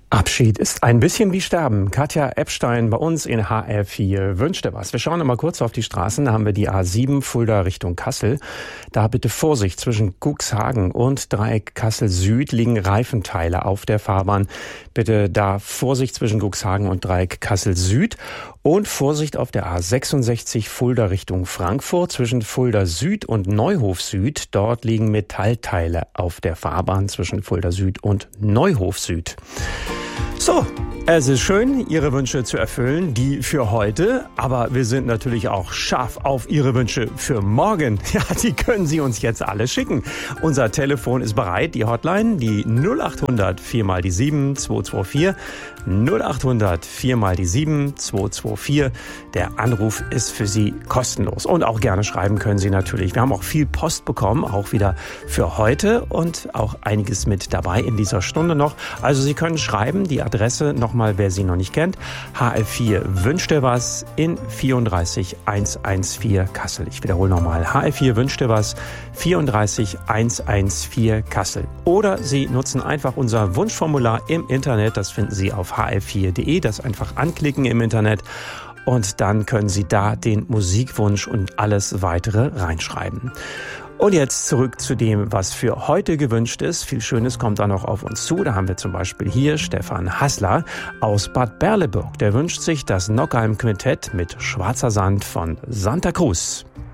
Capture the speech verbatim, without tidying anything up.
Abschied ist ein bisschen wie Sterben. Katja Epstein bei uns in H R vier wünschte was. Wir schauen noch mal kurz auf die Straßen. Da haben wir die A sieben Fulda Richtung Kassel. Da bitte Vorsicht, zwischen Cuxhagen und Dreieck Kassel Süd liegen Reifenteile auf der Fahrbahn. Bitte da Vorsicht zwischen Cuxhagen und Dreieck Kassel Süd. Und Vorsicht auf der A sechsundsechzig Fulda Richtung Frankfurt zwischen Fulda Süd und Neuhof Süd. Dort liegen Metallteile auf der Fahrbahn zwischen Fulda Süd und Neuhof Süd. So, es ist schön, Ihre Wünsche zu erfüllen, die für heute. Aber wir sind natürlich auch scharf auf Ihre Wünsche für morgen. Ja, die können Sie uns jetzt alle schicken. Unser Telefon ist bereit, die Hotline, die null acht hundert vier mal die sieben zwei zwei vier. null acht hundert vier mal die sieben zwei zwei vier. Der Anruf ist für Sie kostenlos. Und auch gerne schreiben können Sie natürlich. Wir haben auch viel Post bekommen, auch wieder für heute und auch einiges mit dabei in dieser Stunde noch. Also Sie können schreiben, die Adresse nochmal, wer sie noch nicht kennt. H R vier wünscht dir was in vierunddreißig hundertvierzehn Kassel. Ich wiederhole nochmal. H R vier wünscht dir was vierunddreißig hundertvierzehn Kassel. Oder Sie nutzen einfach unser Wunschformular im Internet. Das finden Sie auf h r vier punkt de. Das einfach anklicken im Internet. Und dann können Sie da den Musikwunsch und alles weitere reinschreiben. Und jetzt zurück zu dem, was für heute gewünscht ist. Viel Schönes kommt da noch auf uns zu. Da haben wir zum Beispiel hier Stefan Hassler aus Bad Berleburg. Der wünscht sich das Nockheim Quintett mit Schwarzer Sand von Santa Cruz.